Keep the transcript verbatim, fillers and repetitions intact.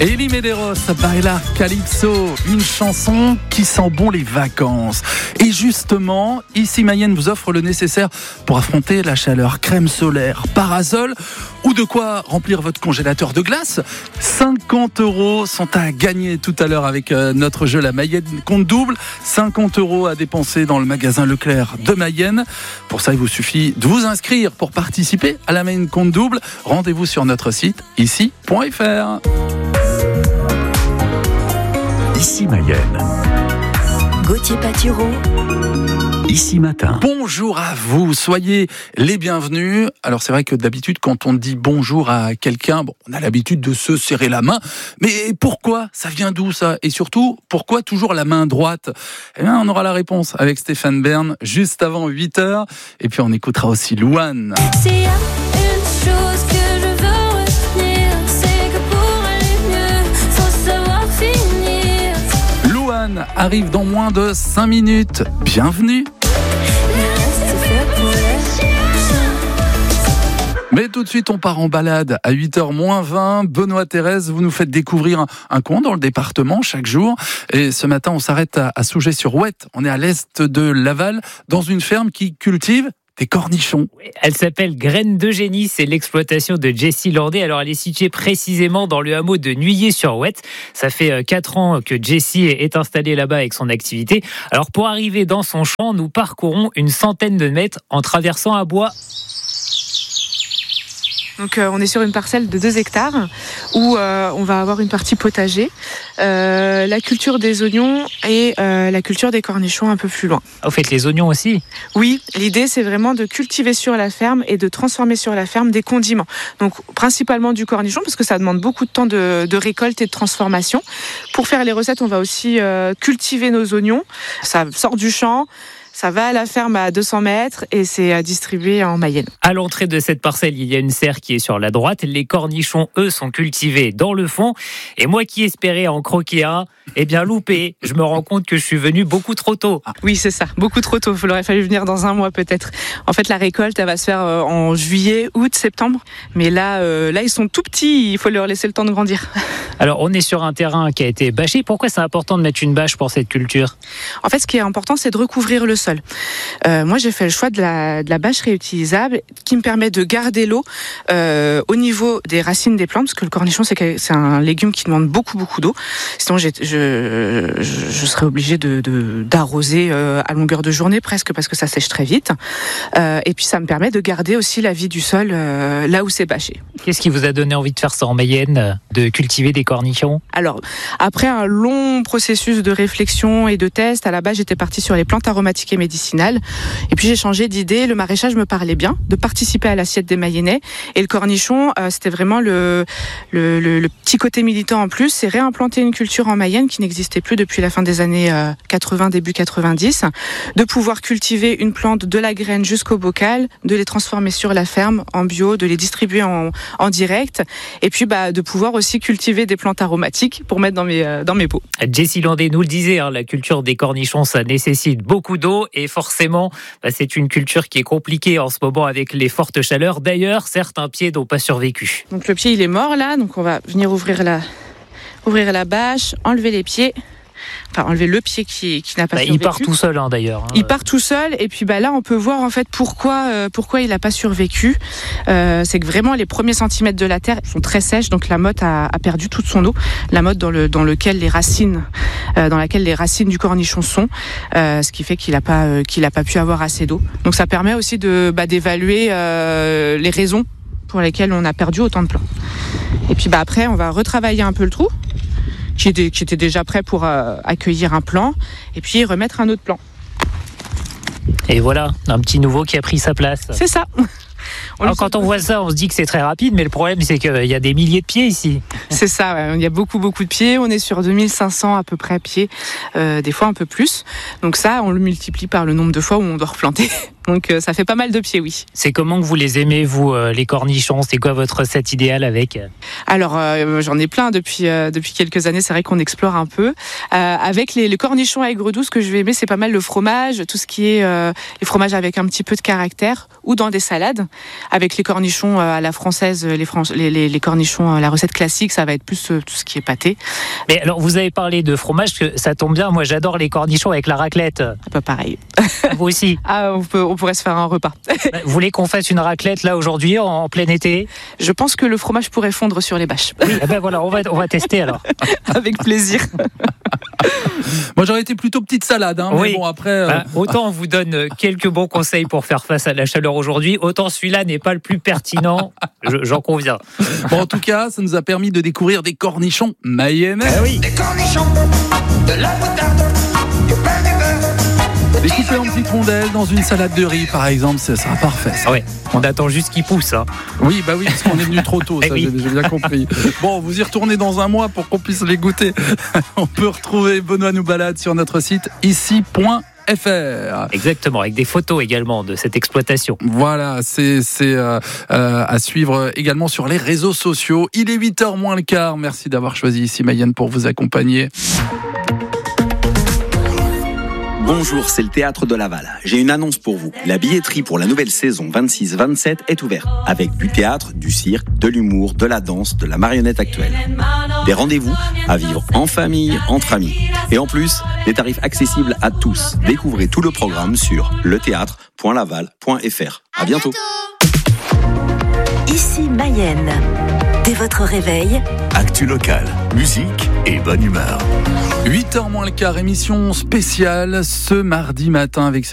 Elie Medeiros, Baila Calypso, une chanson qui sent bon les vacances. Et justement, ici Mayenne vous offre le nécessaire pour affronter la chaleur. Crème solaire, parasol ou de quoi remplir votre congélateur de glace. cinquante euros sont à gagner tout à l'heure avec notre jeu La Mayenne compte double. cinquante euros à dépenser dans le magasin Leclerc de Mayenne. Pour ça, il vous suffit de vous inscrire pour participer à La Mayenne compte double. Rendez-vous sur notre site ici point f r. Ici Mayenne. Gauthier Patureau. Ici Matin. Bonjour à vous, soyez les bienvenus. Alors c'est vrai que d'habitude quand on dit bonjour à quelqu'un, bon, on a l'habitude de se serrer la main. Mais pourquoi ? Ça vient d'où ça ? Et surtout, pourquoi toujours la main droite ? Eh bien, on aura la réponse avec Stéphane Bern juste avant huit heures. Et puis on écoutera aussi Louane. S'il y a une chose que je veux retenir, c'est que pour aller mieux, faut savoir finir. Louane arrive dans moins de cinq minutes. Bienvenue. Mais tout de suite, on part en balade à huit heures moins vingt. Benoît Thérèse, vous nous faites découvrir un, un coin dans le département chaque jour. Et ce matin, on s'arrête à, à Sougé-sur-Ouette. On est à l'est de Laval, dans une ferme qui cultive des cornichons. Elle s'appelle Graines de Génie, c'est l'exploitation de Jessie Landais. Alors elle est située précisément dans le hameau de Nuillé-sur-Ouette. Ça fait quatre ans que Jessie est installée là-bas avec son activité. Alors pour arriver dans son champ, nous parcourons une centaine de mètres en traversant un bois. Donc euh, on est sur une parcelle de deux hectares où euh, on va avoir une partie potager, euh, la culture des oignons et euh, la culture des cornichons un peu plus loin. Vous faites les oignons aussi ? Oui, l'idée c'est vraiment de cultiver sur la ferme et de transformer sur la ferme des condiments. Donc principalement du cornichon parce que ça demande beaucoup de temps de, de récolte et de transformation. Pour faire les recettes, on va aussi euh, cultiver nos oignons. Ça sort du champ. Ça va à la ferme à deux cents mètres et c'est distribué en Mayenne. À l'entrée de cette parcelle, il y a une serre qui est sur la droite. Les cornichons, eux, sont cultivés dans le fond. Et moi qui espérais en croquer un, eh bien loupé. Je me rends compte que je suis venu beaucoup trop tôt. Oui, c'est ça, beaucoup trop tôt. Il aurait fallu venir dans un mois peut-être. En fait, la récolte, elle va se faire en juillet, août, septembre. Mais là, euh, là, ils sont tout petits. Il faut leur laisser le temps de grandir. Alors, on est sur un terrain qui a été bâché. Pourquoi c'est important de mettre une bâche pour cette culture ? En fait, ce qui est important, c'est de recouvrir le sol. Euh, moi, j'ai fait le choix de la, de la bâche réutilisable qui me permet de garder l'eau euh, au niveau des racines des plantes, parce que le cornichon, c'est, que, c'est un légume qui demande beaucoup, beaucoup d'eau. Sinon, j'ai, je, je, je serais obligée de, de, d'arroser euh, à longueur de journée presque, parce que ça sèche très vite. Euh, et puis, ça me permet de garder aussi la vie du sol euh, là où c'est bâché. Qu'est-ce qui vous a donné envie de faire ça en Mayenne, de cultiver des cornichons ? Alors, après un long processus de réflexion et de test, à la base, j'étais partie sur les plantes aromatiques et médicinales. Et puis j'ai changé d'idée. Le maraîchage me parlait bien, de participer à l'assiette des Mayennais. Et le cornichon, euh, c'était vraiment le, le, le, le petit côté militant en plus. C'est réimplanter une culture en Mayenne qui n'existait plus depuis la fin des années euh, quatre-vingts, début quatre-vingt-dix. De pouvoir cultiver une plante de la graine jusqu'au bocal, de les transformer sur la ferme en bio, de les distribuer en, en direct. Et puis bah, de pouvoir aussi cultiver des plantes aromatiques pour mettre dans mes, euh, dans mes pots. Jessie Landais nous le disait, hein, la culture des cornichons, ça nécessite beaucoup d'eau et forcément, bah, c'est une culture qui est compliquée en ce moment avec les fortes chaleurs. D'ailleurs, certains pieds n'ont pas survécu. Donc le pied, il est mort là, donc on va venir ouvrir la, ouvrir la bâche, enlever les pieds. Enfin, enlever le pied qui, qui n'a pas bah, survécu. Il part tout seul, hein, d'ailleurs. Hein. Il part tout seul, et puis bah, là, on peut voir en fait pourquoi, euh, pourquoi il n'a pas survécu. Euh, c'est que vraiment, les premiers centimètres de la terre sont très sèches, donc la motte a, a perdu toute son eau. La motte dans, le, dans, lequel les racines, euh, dans laquelle les racines du cornichon sont, euh, ce qui fait qu'il n'a pas, euh, qu'il n'a pas pu avoir assez d'eau. Donc ça permet aussi de, bah, d'évaluer euh, les raisons pour lesquelles on a perdu autant de plants. Et puis bah, après, on va retravailler un peu le trou. Qui était, qui était déjà prêt pour euh, accueillir un plant, et puis remettre un autre plant. Et voilà, un petit nouveau qui a pris sa place. C'est ça. On Alors quand on voit ça, on se dit que c'est très rapide, mais le problème, c'est qu'il y a des milliers de pieds ici. C'est ça, ouais. Il y a beaucoup, beaucoup de pieds. On est sur deux mille cinq cents à peu près pieds, euh, des fois un peu plus. Donc ça, on le multiplie par le nombre de fois où on doit replanter. Donc ça fait pas mal de pieds, oui. C'est comment que vous les aimez, vous, les cornichons? C'est quoi votre recette idéale avec? Alors euh, j'en ai plein depuis euh, depuis quelques années. C'est vrai qu'on explore un peu. Euh, avec les, les cornichons à aigre douce, ce que je vais aimer, c'est pas mal le fromage, tout ce qui est euh, les fromages avec un petit peu de caractère, ou dans des salades. Avec les cornichons euh, à la française, les, Fran- les, les, les cornichons, euh, la recette classique, ça va être plus euh, tout ce qui est pâté. Mais alors, vous avez parlé de fromage, que ça tombe bien. Moi, j'adore les cornichons avec la raclette. Pas pareil. Vous aussi? Ah, on, peut, on pourrait se faire un repas. Vous voulez qu'on fasse une raclette là aujourd'hui en, en plein été? Je pense que le fromage pourrait fondre sur les bâches. Oui, eh ben voilà, on va, on va tester alors. Avec plaisir. Moi, j'aurais été plutôt petite salade, hein, Oui. mais bon, après... euh, Bah, autant on vous donne quelques bons conseils pour faire face à la chaleur aujourd'hui, autant celui-là n'est pas le plus pertinent, je- j'en conviens. Bon, en tout cas, ça nous a permis de découvrir des cornichons mayennais. Ah oui. Des cornichons, de la moutarde, du pain du beurre. Découpés en petites rondelles dans une salade de riz, par exemple, ça sera parfait. ça. Ah ouais, on attend juste qu'il pousse. Hein. Oui, bah oui, parce qu'on est venu trop tôt, ça, Eh oui. j'ai j'ai bien compris. Bon, vous y retournez dans un mois pour qu'on puisse les goûter. On peut retrouver Benoît nous balade sur notre site ici point f r. Exactement, avec des photos également de cette exploitation. Voilà, c'est c'est euh, euh, à suivre également sur les réseaux sociaux. Il est huit heures moins le quart. Merci d'avoir choisi ici Mayenne pour vous accompagner. Bonjour, c'est le Théâtre de Laval. J'ai une annonce pour vous. La billetterie pour la nouvelle saison vingt-six vingt-sept est ouverte. Avec du théâtre, du cirque, de l'humour, de la danse, de la marionnette actuelle. Des rendez-vous à vivre en famille, entre amis. Et en plus, des tarifs accessibles à tous. Découvrez tout le programme sur le théâtre point laval point f r. À bientôt. Ici Mayenne. Dès votre réveil, Actu locale, musique et bonne humeur. huit heures moins le quart, émission spéciale ce mardi matin avec